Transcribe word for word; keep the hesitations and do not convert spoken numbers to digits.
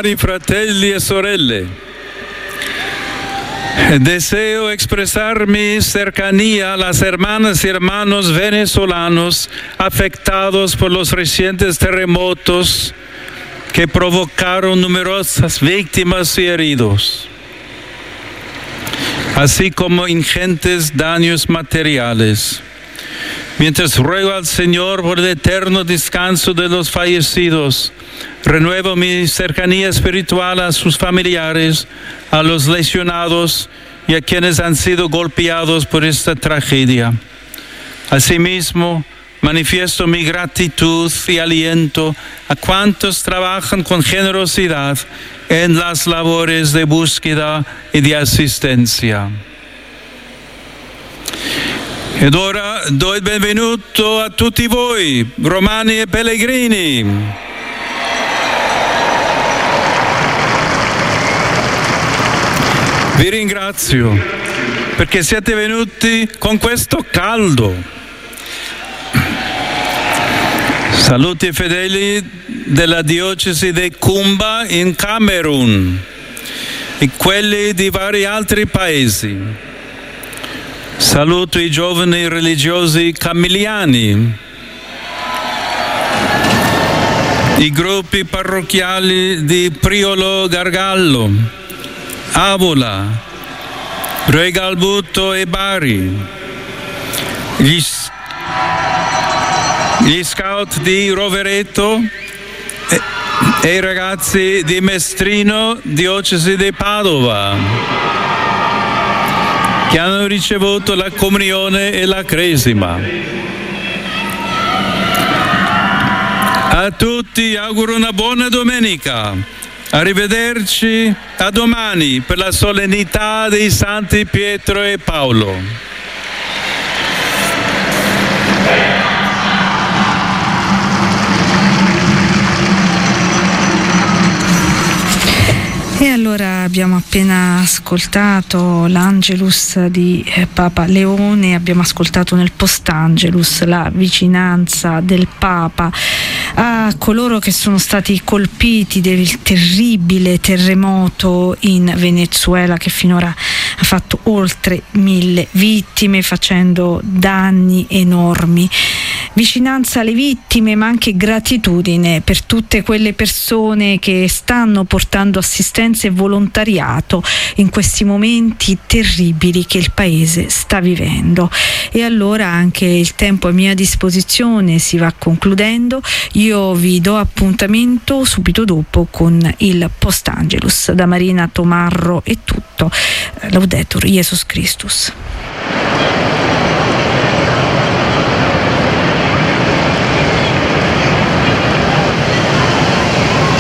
cari fratelli e sorelle, deseo expresar mi cercanía a las hermanas y hermanos venezolanos afectados por los recientes terremotos que provocaron numerosas víctimas y heridos, así como ingentes daños materiales. Mientras ruego al Señor por el eterno descanso de los fallecidos, renuevo mi cercanía espiritual a sus familiares, a los lesionados y a quienes han sido golpeados por esta tragedia. Asimismo, manifiesto mi gratitud y aliento a cuantos trabajan con generosidad en las labores de búsqueda y de asistencia. Ed ora do il benvenuto a tutti voi, romani e pellegrini. Vi ringrazio perché siete venuti con questo caldo. Saluti ai fedeli della diocesi di Kumba in Camerun e quelli di vari altri paesi. Saluto i giovani religiosi camiliani, i gruppi parrocchiali di Priolo Gargallo, Avola, Regalbuto e Bari, gli, gli scout di Rovereto e, e i ragazzi di Mestrino, diocesi di Padova, che hanno ricevuto la comunione e la cresima. A tutti auguro una buona domenica. Arrivederci a domani per la solennità dei Santi Pietro e Paolo. E allora abbiamo appena ascoltato l'Angelus di eh, Papa Leone, abbiamo ascoltato nel Post-Angelus la vicinanza del Papa a coloro che sono stati colpiti del terribile terremoto in Venezuela che finora ha fatto oltre mille vittime, facendo danni enormi. Vicinanza alle vittime, ma anche gratitudine per tutte quelle persone che stanno portando assistenza e volontariato in questi momenti terribili che il paese sta vivendo. E allora anche il tempo a mia disposizione si va concludendo. Io vi do appuntamento subito dopo con il Post-Angelus. Da Marina Tomarro è tutto. Laudetur Jesus Christus.